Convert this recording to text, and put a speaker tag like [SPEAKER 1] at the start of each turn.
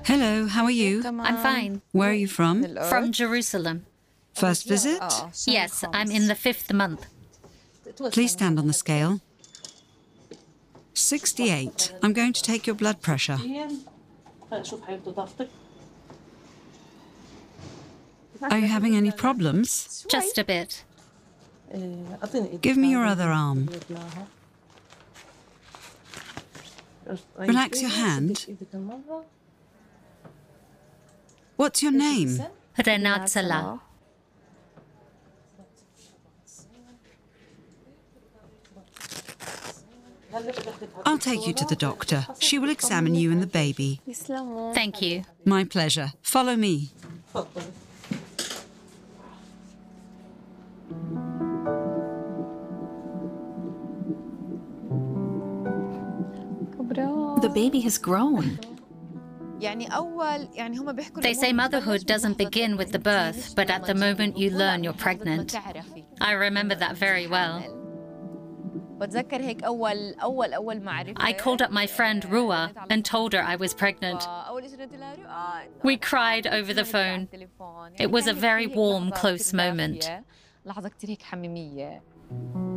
[SPEAKER 1] Hello, how are you?
[SPEAKER 2] I'm fine.
[SPEAKER 1] Where are you from?
[SPEAKER 2] From Jerusalem.
[SPEAKER 1] First visit?
[SPEAKER 2] Yes, I'm in the 5th month.
[SPEAKER 1] Please stand on the scale. 68. I'm going to take your blood pressure. Are you having any problems?
[SPEAKER 2] Just a bit.
[SPEAKER 1] Give me your other arm. Relax your hand. What's your name?
[SPEAKER 2] Renat Salah.
[SPEAKER 1] I'll take you to the doctor. She will examine you and the baby.
[SPEAKER 2] Thank you.
[SPEAKER 1] My pleasure. Follow me.
[SPEAKER 3] The baby has grown.
[SPEAKER 2] They say motherhood doesn't begin with the birth, but at the moment you learn you're pregnant. I remember that very well. I called up my friend Rua and told her I was pregnant. We cried over the phone. It was a very warm, close moment.